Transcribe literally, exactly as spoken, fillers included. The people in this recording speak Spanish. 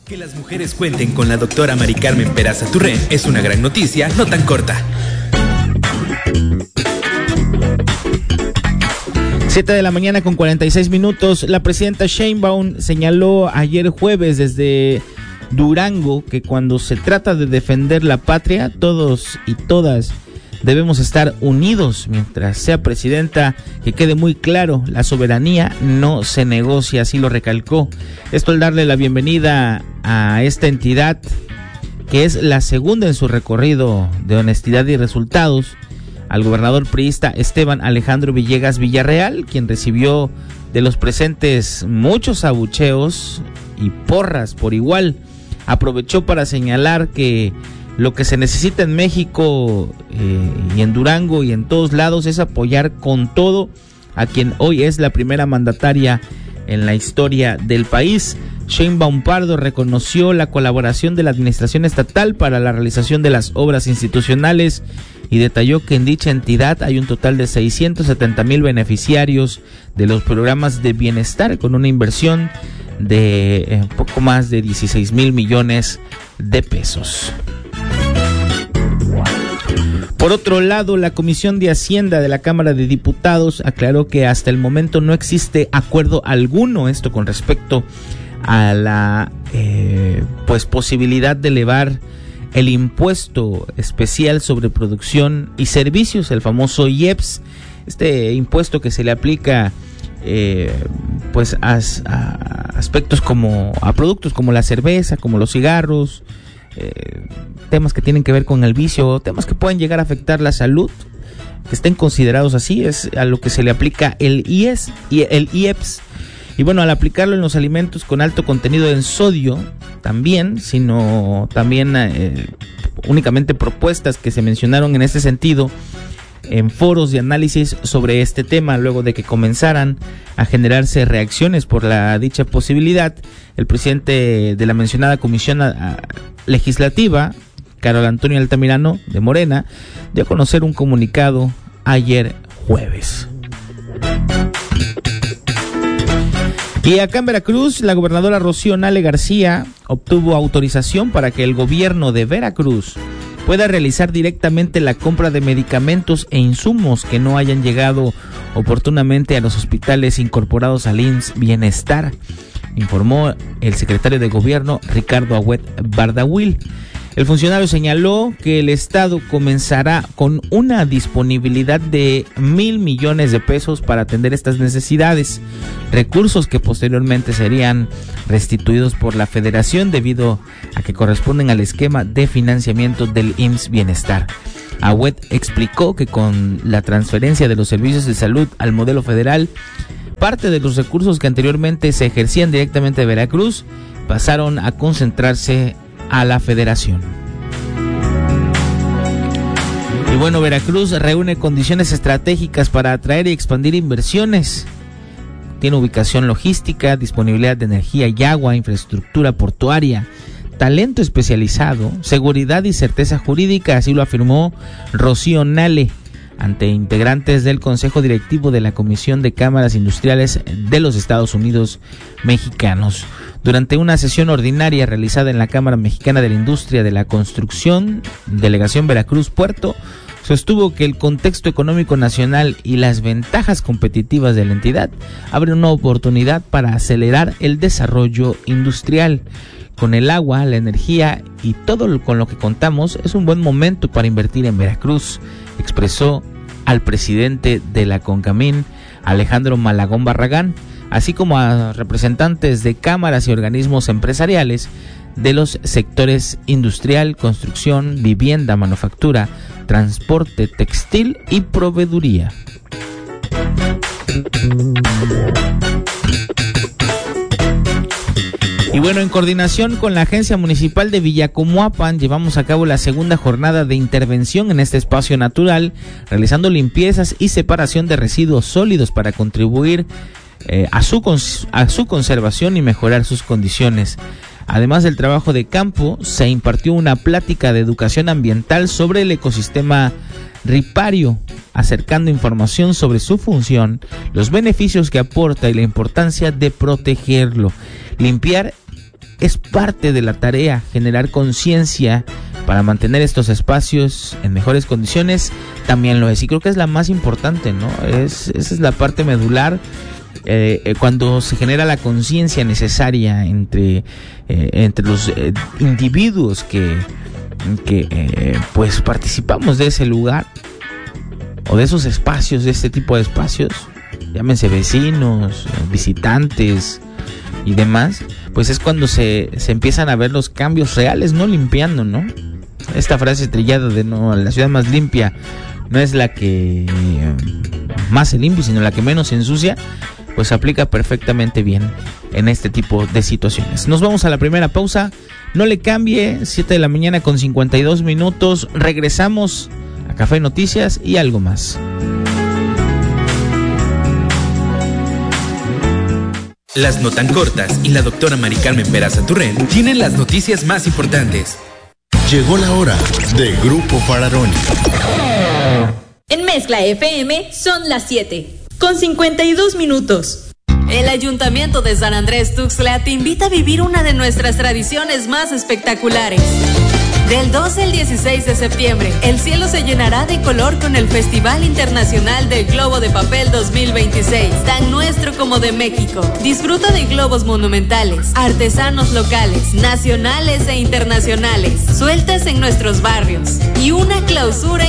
Que las mujeres cuenten con la doctora Mari Carmen Peraza Turré es una gran noticia, no tan corta. siete de la mañana con cuarenta y seis minutos. La presidenta Sheinbaum señaló ayer jueves desde Durango que cuando se trata de defender la patria, todos y todas debemos estar unidos. Mientras sea presidenta, que quede muy claro, la soberanía no se negocia, así lo recalcó. Esto al darle la bienvenida a esta entidad, que es la segunda en su recorrido de honestidad y resultados, al gobernador priista Esteban Alejandro Villegas Villarreal, quien recibió de los presentes muchos abucheos y porras por igual. Aprovechó para señalar que lo que se necesita en México eh, y en Durango y en todos lados es apoyar con todo a quien hoy es la primera mandataria en la historia del país. Sheinbaum Pardo reconoció la colaboración de la administración estatal para la realización de las obras institucionales y detalló que en dicha entidad hay un total de seiscientos setenta mil beneficiarios de los programas de bienestar con una inversión de eh, poco más de dieciséis mil millones de pesos. Por otro lado, la Comisión de Hacienda de la Cámara de Diputados aclaró que hasta el momento no existe acuerdo alguno, esto con respecto a la eh, pues posibilidad de elevar el impuesto especial sobre producción y servicios, el famoso I E P S, este impuesto que se le aplica eh, pues a, a aspectos como a productos como la cerveza, como los cigarros, eh, temas que tienen que ver con el vicio, temas que pueden llegar a afectar la salud, que estén considerados así, es a lo que se le aplica el I E S y el I E P S. Y bueno, al aplicarlo en los alimentos con alto contenido en sodio, también, sino también eh, únicamente propuestas que se mencionaron en este sentido en foros de análisis sobre este tema, luego de que comenzaran a generarse reacciones por la dicha posibilidad. El presidente de la mencionada comisión a, a, legislativa, Carlos Antonio Altamirano de Morena, dio a conocer un comunicado ayer jueves. Y acá en Veracruz, la gobernadora Rocío Nale García obtuvo autorización para que el gobierno de Veracruz pueda realizar directamente la compra de medicamentos e insumos que no hayan llegado oportunamente a los hospitales incorporados al I M S S Bienestar, informó el secretario de Gobierno Ricardo Agüed Bardahuil. El funcionario señaló que el Estado comenzará con una disponibilidad de mil millones de pesos para atender estas necesidades, recursos que posteriormente serían restituidos por la Federación debido a que corresponden al esquema de financiamiento del I M S S Bienestar. Agüed explicó que con la transferencia de los servicios de salud al modelo federal, parte de los recursos que anteriormente se ejercían directamente de Veracruz pasaron a concentrarse a la Federación. Y bueno, Veracruz reúne condiciones estratégicas para atraer y expandir inversiones. Tiene ubicación logística, disponibilidad de energía y agua, infraestructura portuaria, talento especializado, seguridad y certeza jurídica, así lo afirmó Rocío Nale ante integrantes del Consejo Directivo de la Comisión de Cámaras Industriales de los Estados Unidos Mexicanos. Durante una sesión ordinaria realizada en la Cámara Mexicana de la Industria de la Construcción, Delegación Veracruz Puerto, sostuvo que el contexto económico nacional y las ventajas competitivas de la entidad abren una oportunidad para acelerar el desarrollo industrial. Con el agua, la energía y todo lo con lo que contamos, es un buen momento para invertir en Veracruz, expresó al presidente de la CONCAMIN, Alejandro Malagón Barragán, así como a representantes de cámaras y organismos empresariales de los sectores industrial, construcción, vivienda, manufactura, transporte, textil y proveeduría. Y bueno, en coordinación con la Agencia Municipal de Villacomoapan, llevamos a cabo la segunda jornada de intervención en este espacio natural, realizando limpiezas y separación de residuos sólidos para contribuir eh, a su cons- a su conservación y mejorar sus condiciones. Además del trabajo de campo, se impartió una plática de educación ambiental sobre el ecosistema ripario, acercando información sobre su función, los beneficios que aporta y la importancia de protegerlo. Limpiar es parte de la tarea generar conciencia para mantener estos espacios en mejores condiciones, también lo es. Y creo que es la más importante, ¿no? Es, esa es la parte medular. Eh, eh, cuando se genera la conciencia necesaria entre, eh, entre los eh, individuos que, que eh, pues participamos de ese lugar o de esos espacios, de este tipo de espacios, llámense vecinos, visitantes y demás, pues es cuando se, se empiezan a ver los cambios reales, no limpiando, ¿no? Esta frase trillada de no, la ciudad más limpia no es la que más se limpia, sino la que menos se ensucia, pues aplica perfectamente bien en este tipo de situaciones. Nos vamos a la primera pausa, no le cambie, siete de la mañana con cincuenta y dos minutos, regresamos a Café Noticias y algo más. Las no tan cortas y la doctora Mari Carmen Peraza Turrén tienen las noticias más importantes. Llegó la hora de Grupo Fararoni. En Mezcla F M son las siete, con cincuenta y dos minutos. El Ayuntamiento de San Andrés Tuxtla te invita a vivir una de nuestras tradiciones más espectaculares. Del doce al dieciséis de septiembre, el cielo se llenará de color con el Festival Internacional del Globo de Papel dos mil veintiséis, tan nuestro como de México. Disfruta de globos monumentales, artesanos locales, nacionales e internacionales, sueltas en nuestros barrios, y una clausura